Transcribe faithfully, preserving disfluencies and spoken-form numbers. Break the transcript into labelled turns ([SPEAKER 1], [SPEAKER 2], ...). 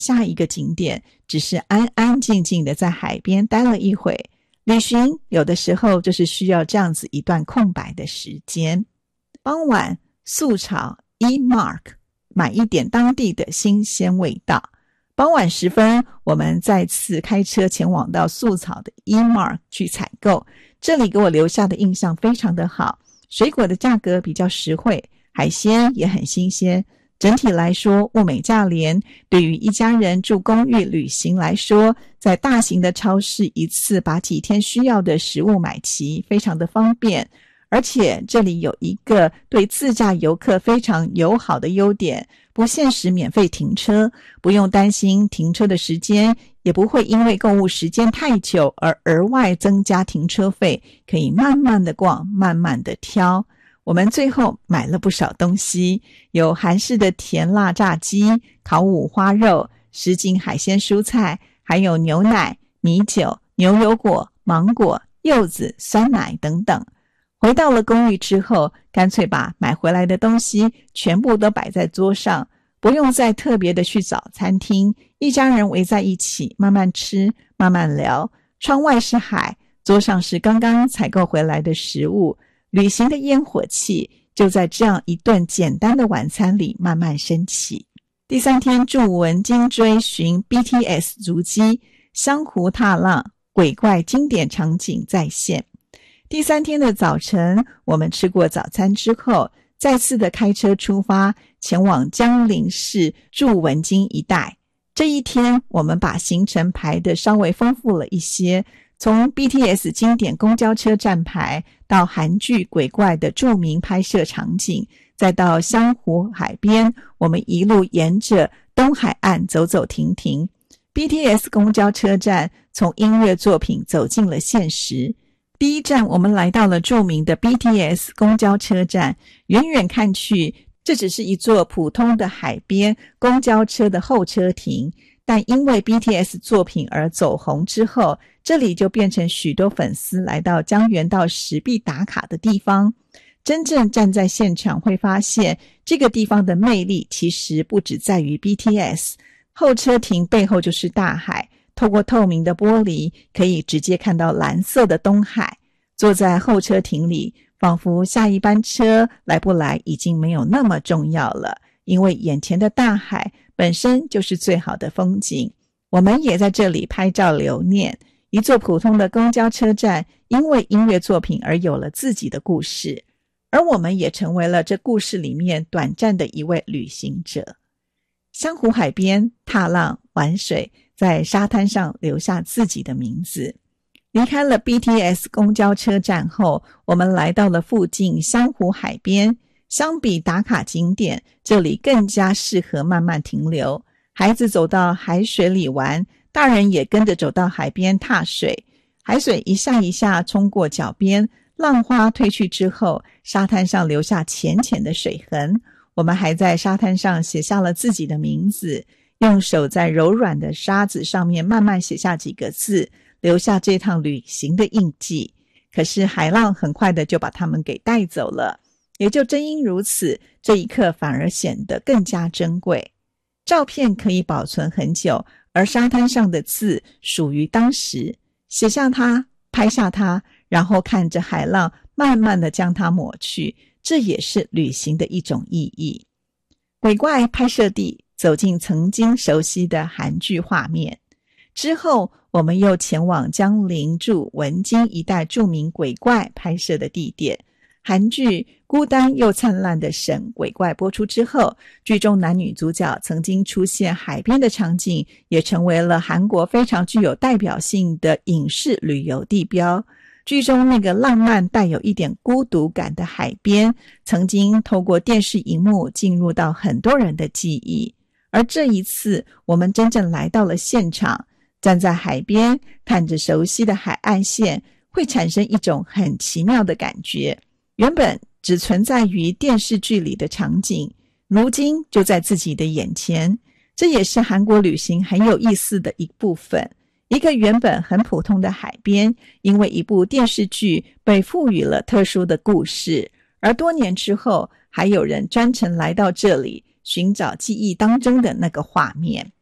[SPEAKER 1] 下一个景点，只是安安静静的在海边待了一会。旅行有的时候就是需要这样子一段空白的时间。傍晚，素草 E-Mark 买一点当地的新鲜味道。傍晚时分，我们再次开车前往到素草的 E-Mark 去采购，这里给我留下的印象非常的好，水果的价格比较实惠，海鲜也很新鲜，整体来说物美价廉。对于一家人住公寓旅行来说，在大型的超市一次把几天需要的食物买齐，非常的方便。而且这里有一个对自驾游客非常友好的优点，不限时免费停车，不用担心停车的时间，也不会因为购物时间太久而额外增加停车费，可以慢慢的逛，慢慢的挑。我们最后买了不少东西，有韩式的甜辣炸鸡、烤五花肉、什锦海鲜蔬菜，还有牛奶、米酒、牛油果、芒果、柚子、酸奶等等。回到了公寓之后，干脆把买回来的东西全部都摆在桌上，不用再特别的去找餐厅，一家人围在一起慢慢吃，慢慢聊。窗外是海，桌上是刚刚采购回来的食物，旅行的烟火气就在这样一顿简单的晚餐里慢慢升起。第三天驻文京追寻 B T S 足迹，湘湖踏浪，鬼怪经典场景再现。第三天的早晨，我们吃过早餐之后，再次的开车出发，前往江陵市驻文京一带。这一天，我们把行程排得稍微丰富了一些，从 B T S 经典公交车站牌，到韩剧鬼怪的著名拍摄场景，再到湘湖海边，我们一路沿着东海岸走走停停。B T S 公交车站从音乐作品走进了现实。第一站，我们来到了著名的 B T S 公交车站，远远看去，这只是一座普通的海边公交车的候车亭，但因为 B T S 作品而走红之后，这里就变成许多粉丝来到江原道时必打卡的地方。真正站在现场会发现，这个地方的魅力其实不只在于 B T S， 候车亭背后就是大海，透过透明的玻璃可以直接看到蓝色的东海。坐在候车亭里，仿佛下一班车来不来已经没有那么重要了，因为眼前的大海本身就是最好的风景。我们也在这里拍照留念。一座普通的公交车站因为音乐作品而有了自己的故事，而我们也成为了这故事里面短暂的一位旅行者。湘湖海边踏浪玩水，在沙滩上留下自己的名字。离开了 B T S 公交车站后，我们来到了附近湘湖海边。相比打卡景点，这里更加适合慢慢停留。孩子走到海水里玩，大人也跟着走到海边踏水。海水一下一下冲过脚边，浪花退去之后，沙滩上留下浅浅的水痕。我们还在沙滩上写下了自己的名字，用手在柔软的沙子上面慢慢写下几个字，留下这趟旅行的印记。可是海浪很快的就把它们给带走了，也就正因如此，这一刻反而显得更加珍贵。照片可以保存很久，而沙滩上的字属于当时，写下它，拍下它，然后看着海浪慢慢的将它抹去，这也是旅行的一种意义。鬼怪拍摄地，走进曾经熟悉的韩剧画面。之后我们又前往江陵驻文京一带著名鬼怪拍摄的地点。韩剧孤单又灿烂的神鬼怪播出之后，剧中男女主角曾经出现海边的场景，也成为了韩国非常具有代表性的影视旅游地标。剧中那个浪漫带有一点孤独感的海边，曾经透过电视荧幕进入到很多人的记忆。而这一次我们真正来到了现场，站在海边看着熟悉的海岸线，会产生一种很奇妙的感觉。原本只存在于电视剧里的场景，如今就在自己的眼前。这也是韩国旅行很有意思的一部分。一个原本很普通的海边，因为一部电视剧被赋予了特殊的故事，而多年之后还有人专程来到这里寻找记忆当中的那个画面。